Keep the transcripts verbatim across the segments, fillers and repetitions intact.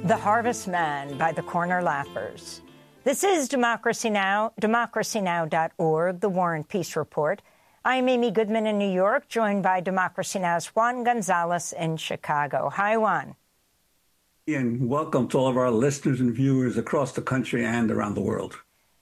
The Harvest Man by the Corner Lappers. This is Democracy Now!, democracy now dot org, the War and Peace Report. I'm Amy Goodman in New York, joined by Democracy Now!'s Juan Gonzalez in Chicago. Hi, Juan. And welcome to all of our listeners and viewers across the country and around the world.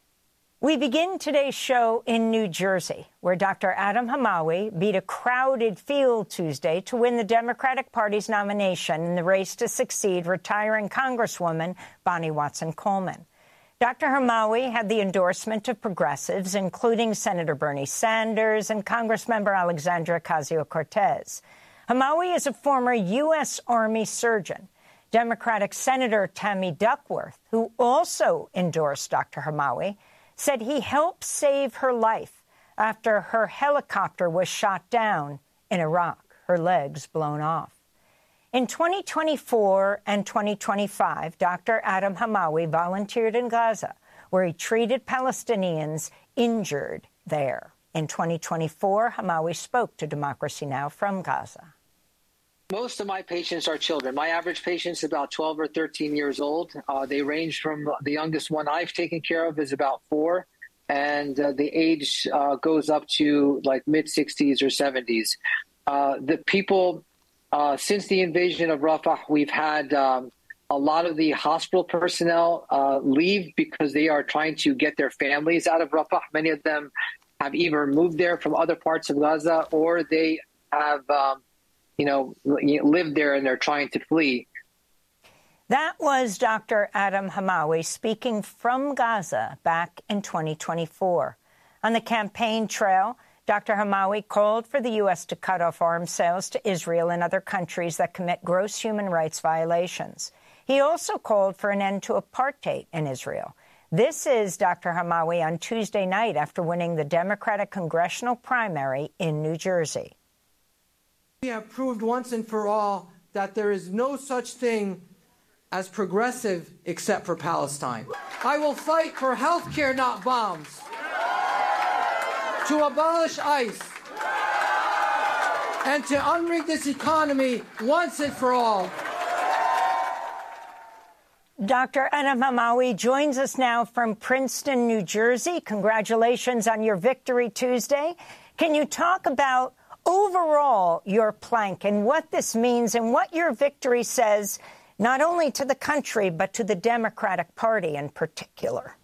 We begin today's show in New Jersey, where Doctor Adam Hamawi beat a crowded field Tuesday to win the Democratic Party's nomination in the race to succeed retiring Congresswoman Bonnie Watson-Coleman. Doctor Hamawi had the endorsement of progressives, including Senator Bernie Sanders and Congressmember Alexandria Ocasio-Cortez. Hamawi is a former U S Army surgeon. Democratic Senator Tammy Duckworth, who also endorsed Doctor Hamawi, said he helped save her life after her helicopter was shot down in Iraq, her legs blown off. In twenty twenty-four and twenty twenty-five, Doctor Adam Hamawi volunteered in Gaza, where he treated Palestinians injured there. In twenty twenty-four, Hamawi spoke to Democracy Now! From Gaza. Most of my patients are children. My average patient is about twelve or thirteen years old. Uh, they range from the youngest one I've taken care of is about four, and uh, the age uh, goes up to like mid sixties or seventies. Uh, the people, uh, since the invasion of Rafah, we've had um, a lot of the hospital personnel uh, leave because they are trying to get their families out of Rafah. Many of them have either moved there from other parts of Gaza or they have um, you know, live there and they're trying to flee. That was Doctor Adam Hamawi speaking from Gaza back in twenty twenty-four. On the campaign trail, Doctor Hamawi called for the U S to cut off arms sales to Israel and other countries that commit gross human rights violations. He also called for an end to apartheid in Israel. This is Doctor Hamawi on Tuesday night after winning the Democratic congressional primary in New Jersey. We have proved once and for all that there is no such thing as progressive except for Palestine. I will fight for health care, not bombs, to abolish ICE, and to unrig this economy once and for all. Doctor Adam Hamawi joins us now from Princeton, New Jersey. Congratulations on your victory Tuesday. Can you talk about overall your plank and what this means and what your victory says not only to the country but to the Democratic Party in particular?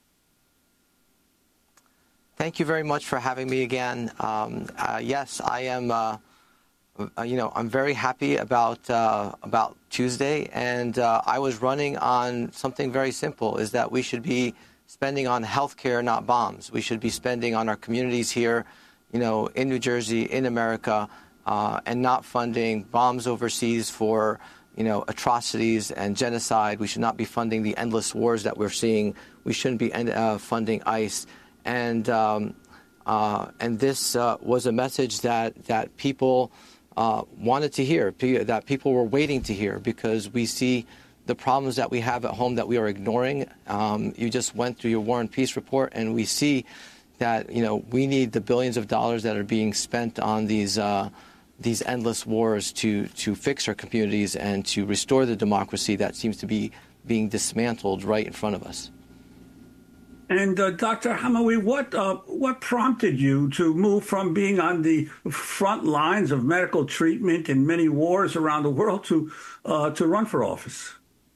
Thank you very much for having me again. Um, uh, yes, I am. Uh, uh, you know, I'm very happy about uh, about Tuesday, and uh, I was running on something very simple: is that we should be spending on health care, not bombs. We should be spending on our communities here, you know, in New Jersey, in America, uh, and not funding bombs overseas for, you know, atrocities and genocide. We should not be funding the endless wars that we're seeing. We shouldn't be uh, funding ICE. And um, uh, and this uh, was a message that that people uh, wanted to hear, that people were waiting to hear, because we see the problems that we have at home that we are ignoring. Um, you just went through your War and Peace report, and we see that, you know, we need the billions of dollars that are being spent on these uh, these endless wars to to fix our communities and to restore the democracy that seems to be being dismantled right in front of us. And uh, Doctor Hamawi, what uh, what prompted you to move from being on the front lines of medical treatment in many wars around the world to uh, to run for office?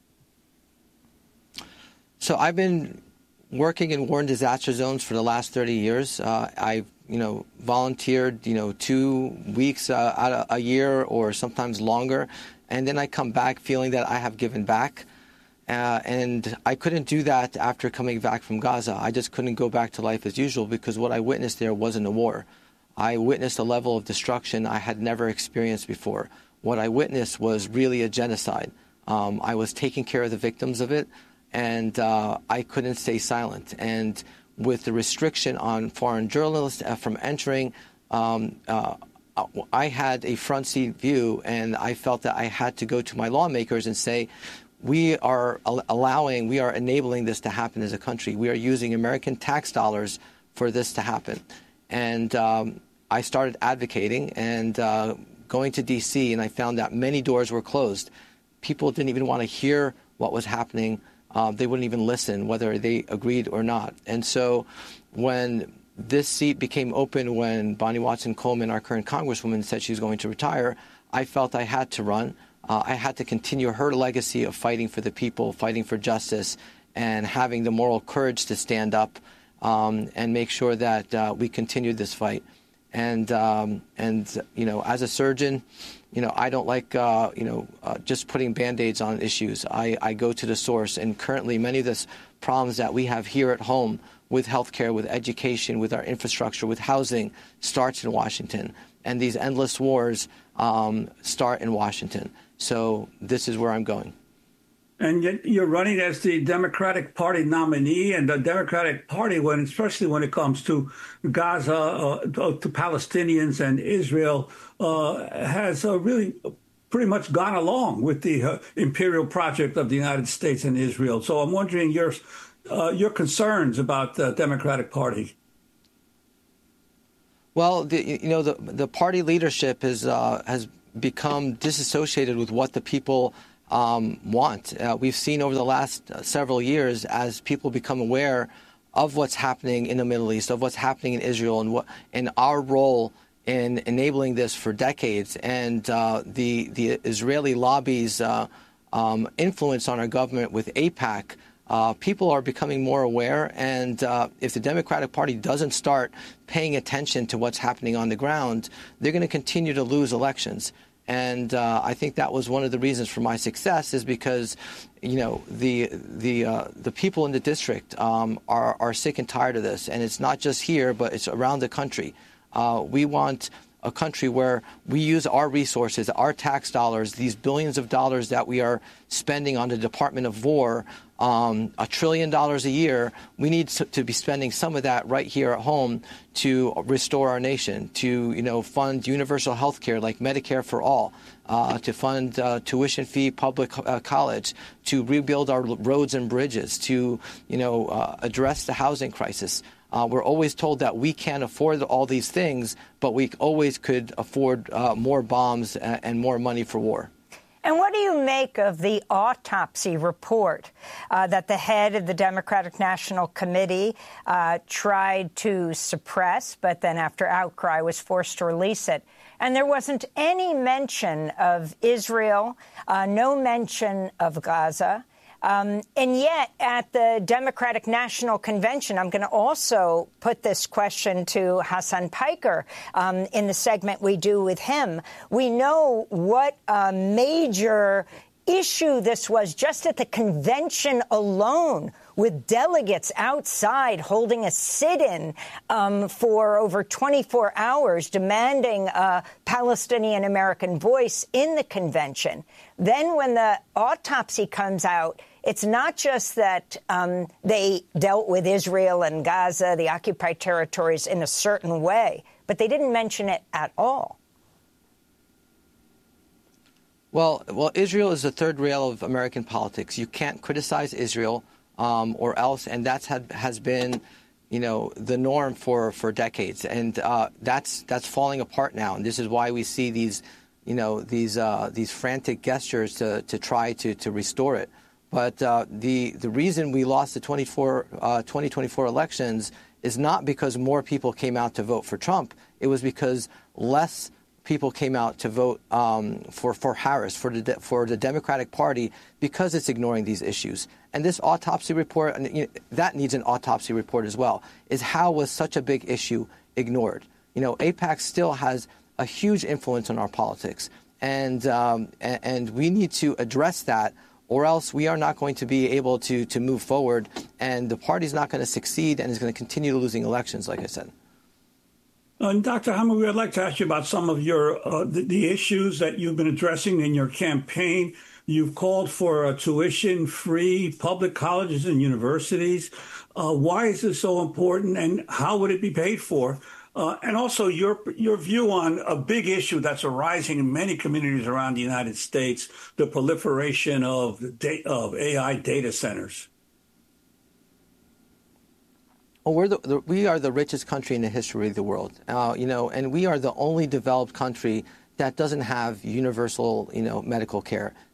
So I've been working in war and disaster zones for the last thirty years. Uh, I've, you know, volunteered, you know, two weeks uh, out of a year or sometimes longer. And then I come back feeling that I have given back. Uh, and I couldn't do that after coming back from Gaza. I just couldn't go back to life as usual because what I witnessed there wasn't a war. I witnessed a level of destruction I had never experienced before. What I witnessed was really a genocide. Um, I was taking care of the victims of it, and uh, I couldn't stay silent. And with the restriction on foreign journalists from entering, um, uh, I had a front seat view, and I felt that I had to go to my lawmakers and say, we are allowing, we are enabling this to happen as a country. We are using American tax dollars for this to happen. And um, I started advocating and uh, going to D C, and I found that many doors were closed. people didn't even want to hear what was happening. Uh, they wouldn't even listen, whether they agreed or not. And so when this seat became open, when Bonnie Watson Coleman, our current Congresswoman, said she was going to retire, I felt I had to run. Uh, I had to continue her legacy of fighting for the people, fighting for justice, and having the moral courage to stand up um, and make sure that uh, we continued this fight. And, um, and you know, as a surgeon, you know, I don't like, uh, you know, uh, just putting Band-Aids on issues. I, I go to the source. And currently, many of the problems that we have here at home with healthcare, with education, with our infrastructure, with housing, starts in Washington. And these endless wars um, start in Washington. So this is where I'm going. And yet you're running as the Democratic Party nominee, and the Democratic Party, when especially when it comes to Gaza, uh, to Palestinians and Israel, uh, has uh, really pretty much gone along with the uh, imperial project of the United States and Israel. So I'm wondering your uh, your concerns about the Democratic Party. Well, the, you know, the the party leadership is uh, has become disassociated with what the people Um, want. Uh, we've seen over the last uh, several years, as people become aware of what's happening in the Middle East, of what's happening in Israel, and what and our role in enabling this for decades, and uh, the the Israeli lobby's uh, um, influence on our government with AIPAC. Uh, people are becoming more aware, and uh, if the Democratic Party doesn't start paying attention to what's happening on the ground, they're going to continue to lose elections. And uh, I think that was one of the reasons for my success, is because, you know, the the uh, the people in the district um, are are sick and tired of this, and it's not just here, but it's around the country. Uh, we want a country where we use our resources, our tax dollars, these billions of dollars that we are spending on the Department of War, um, a trillion dollars a year. We need to, to be spending some of that right here at home to restore our nation, to, you know, fund universal health care like Medicare for all, uh, to fund uh, tuition fee public uh, college, to rebuild our roads and bridges, to, you know, uh, address the housing crisis. Uh, we're always told that we can't afford all these things, but we always could afford uh, more bombs and, and more money for war. And what do you make of the autopsy report uh, that the head of the Democratic National Committee uh, tried to suppress, but then after outcry was forced to release it? And there wasn't any mention of Israel, uh, no mention of Gaza. Um, and yet, at the Democratic National Convention, I'm going to also put this question to Hassan Piker um, in the segment we do with him. We know what a major issue this was just at the convention alone, with delegates outside holding a sit-in um, for over twenty-four hours, demanding a Palestinian-American voice in the convention. Then when the autopsy comes out, it's not just that um, they dealt with Israel and Gaza, the occupied territories, in a certain way, but they didn't mention it at all. Well, well, Israel is the third rail of American politics. You can't criticize Israel um, or else, and that's had, has been, you know, the norm for, for decades, and uh, that's that's falling apart now. And this is why we see these, you know, these uh, these frantic gestures to to try to to restore it. But uh, the the reason we lost the twenty twenty-four elections is not because more people came out to vote for Trump. It was because less people came out to vote um, for for Harris, for the for the Democratic Party, because it's ignoring these issues. And this autopsy report, and you know, that needs an autopsy report as well, is how was such a big issue ignored? You know, AIPAC still has a huge influence on our politics, and um, and, and we need to address that, or else we are not going to be able to to move forward, and the party's not going to succeed and is going to continue losing elections, like I said. And Doctor Hamawi, I'd like to ask you about some of your uh, the, the issues that you've been addressing in your campaign. You've called for uh, tuition-free public colleges and universities. Uh, why is this so important, and how would it be paid for? Uh, and also your your view on a big issue that's arising in many communities around the United States, the proliferation of, da- of A I data centers. Well, we're the, the, we are the richest country in the history of the world, uh, you know, and we are the only developed country that doesn't have universal, you know, medical care,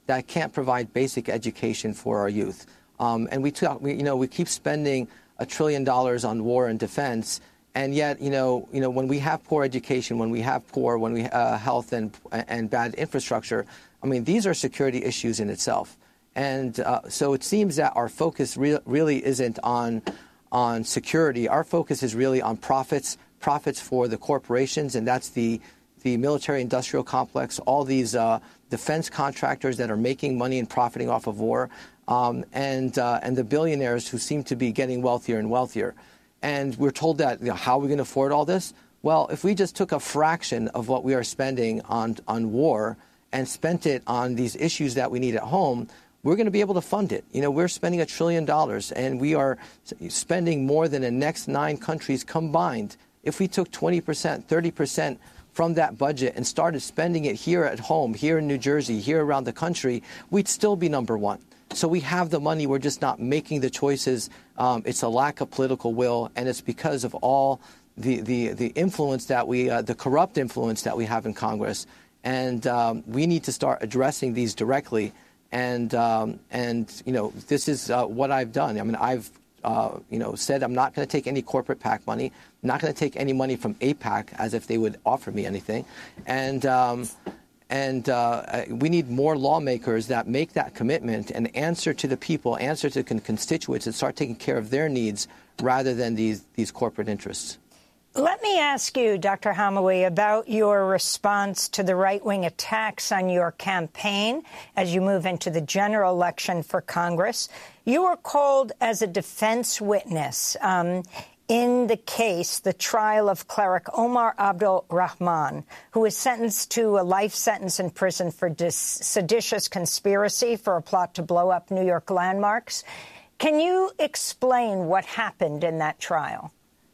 that can't provide basic education for our youth. Um, and we, talk, we, you know, we keep spending a trillion dollars on war and defense, and yet, you know, you know, when we have poor education, when we have poor, when we uh, health and and bad infrastructure, I mean, these are security issues in itself. And uh, so it seems that our focus re really isn't on on security. Our focus is really on profits, profits for the corporations, and that's the the military-industrial complex, all these uh, defense contractors that are making money and profiting off of war. Um, and uh, and the billionaires who seem to be getting wealthier and wealthier. And we're told that, you know, how are we going to afford all this? Well, if we just took a fraction of what we are spending on, on war and spent it on these issues that we need at home, we're going to be able to fund it. You know, we're spending a trillion dollars, and we are spending more than the next nine countries combined. If we took twenty percent, thirty percent from that budget and started spending it here at home, here in New Jersey, here around the country, we'd still be number one. So we have the money. We're just not making the choices. Um, it's a lack of political will, and it's because of all the the, the influence that we, uh, the corrupt influence that we have in Congress. And um, we need to start addressing these directly. And um, and you know, this is uh, what I've done. I mean, I've uh, you know said I'm not going to take any corporate PAC money. I'm not going to take any money from AIPAC as if they would offer me anything. And um, And uh, we need more lawmakers that make that commitment and answer to the people, answer to con constituents, and start taking care of their needs rather than these, these corporate interests. Let me ask you, Doctor Hamaoui, about your response to the right-wing attacks on your campaign as you move into the general election for Congress. You were called as a defense witness um, in the case, the trial of cleric Omar Abdul Rahman, who was sentenced to a life sentence in prison for seditious conspiracy for a plot to blow up New York landmarks. Can you explain what happened in that trial?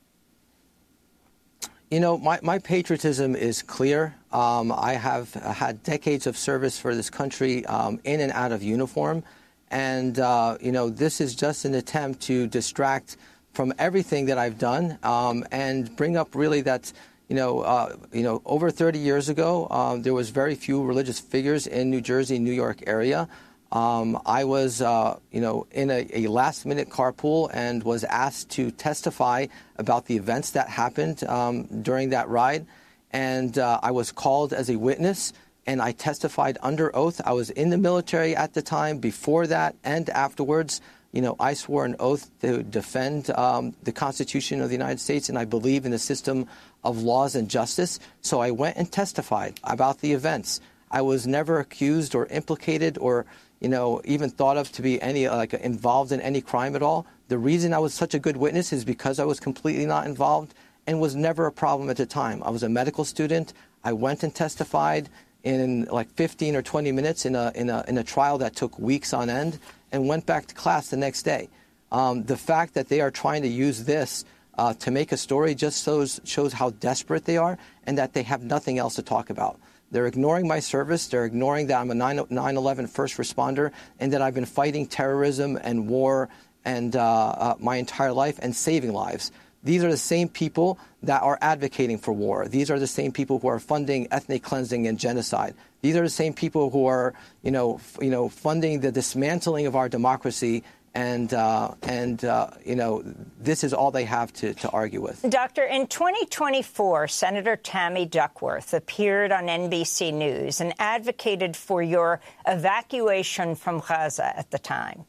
You know, my, my patriotism is clear. Um, I have had decades of service for this country um, in and out of uniform. And, uh, you know, this is just an attempt to distract from everything that I've done um, and bring up really that, you know, uh, you know, over thirty years ago, um, there was very few religious figures in New Jersey, New York area. Um, I was, uh, you know, in a, a last-minute carpool and was asked to testify about the events that happened um, during that ride. And uh, I was called as a witness, and I testified under oath. I was in the military at the time, before that and afterwards. You know, I swore an oath to defend um, the Constitution of the United States, and I believe in a system of laws and justice. So I went and testified about the events. I was never accused or implicated or, you know, even thought of to be any like involved in any crime at all. The reason I was such a good witness is because I was completely not involved and was never a problem at the time. I was a medical student. I went and testified in like fifteen or twenty minutes in a in a in a trial that took weeks on end, and went back to class the next day. Um, the fact that they are trying to use this uh, to make a story just shows, shows how desperate they are and that they have nothing else to talk about. They're ignoring my service. They're ignoring that I'm a nine eleven first responder and that I've been fighting terrorism and war and uh, uh, my entire life and saving lives. These are the same people that are advocating for war. These are the same people who are funding ethnic cleansing and genocide. These are the same people who are, you know, you know, funding the dismantling of our democracy. And, uh, and uh, you know, this is all they have to, to argue with. Doctor, in twenty twenty-four, Senator Tammy Duckworth appeared on N B C News and advocated for your evacuation from Gaza at the time.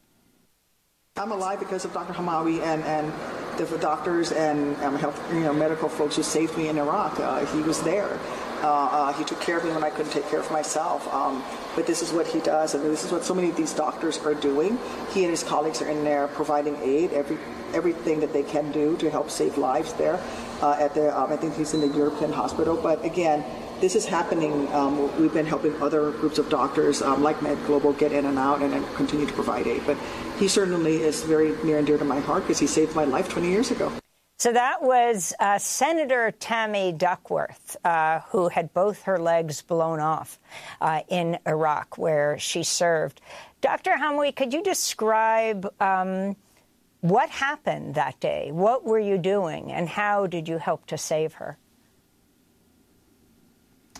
I'm alive because of Doctor Hamaoui and, and the doctors and um, health, you know, medical folks who saved me in Iraq. Uh, he was there. Uh, uh, he took care of me when I couldn't take care of myself. Um, but this is what he does, and this is what so many of these doctors are doing. He and his colleagues are in there providing aid, every everything that they can do to help save lives there. Uh, at the, um, I think he's in the European hospital. But again, this is happening. Um, we've been helping other groups of doctors um, like Med Global get in and out and, and continue to provide aid. But he certainly is very near and dear to my heart because he saved my life twenty years ago. So that was uh, Senator Tammy Duckworth, uh, who had both her legs blown off uh, in Iraq, where she served. Doctor Hamaoui, could you describe um, what happened that day? What were you doing, and how did you help to save her?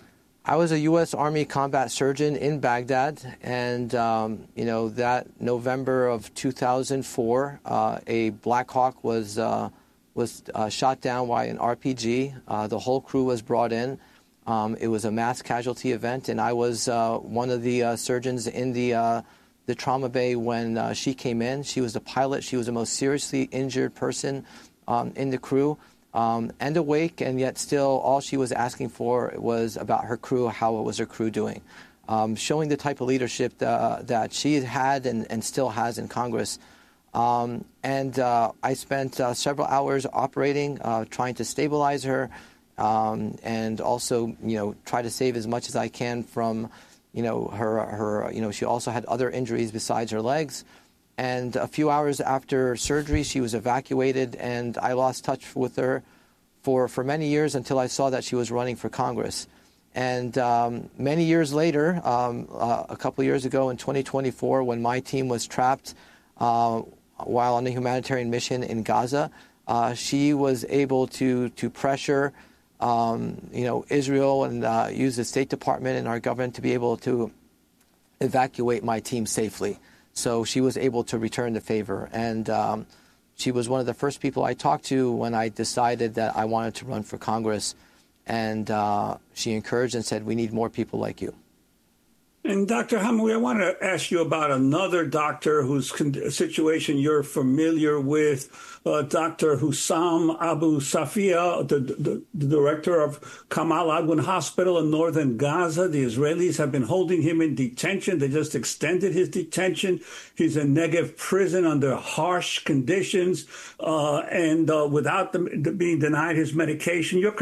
I was a U S Army combat surgeon in Baghdad, and um, you know that November of two thousand four, uh, a Black Hawk was uh, was uh, shot down by an R P G. Uh, the whole crew was brought in. Um, it was a mass casualty event, and I was uh, one of the uh, surgeons in the uh, the trauma bay when uh, she came in. She was the pilot. She was the most seriously injured person um, in the crew. Um, and awake, and yet still all she was asking for was about her crew, how was her crew doing, um, showing the type of leadership uh, that she had and, and still has in Congress. Um, and uh, I spent uh, several hours operating, uh, trying to stabilize her, um, and also, you know, try to save as much as I can from, you know, her, her, you know, she also had other injuries besides her legs. And a few hours after surgery, she was evacuated, and I lost touch with her for, for many years until I saw that she was running for Congress. And um, many years later, um, uh, a couple of years ago in twenty twenty-four, when my team was trapped uh, while on a humanitarian mission in Gaza, uh, she was able to, to pressure um, you know, Israel and uh, use the State Department and our government to be able to evacuate my team safely. So she was able to return the favor. And um, she was one of the first people I talked to when I decided that I wanted to run for Congress. And uh, she encouraged and said, we need more people like you. And Doctor Hamawi, I want to ask you about another doctor whose situation you're familiar with, uh, Doctor Hussam Abu Safia, the, the, the director of Kamal Adwan Hospital in northern Gaza. The Israelis have been holding him in detention. They just extended his detention. He's in Negev prison under harsh conditions uh, and uh, without them being denied his medication. You're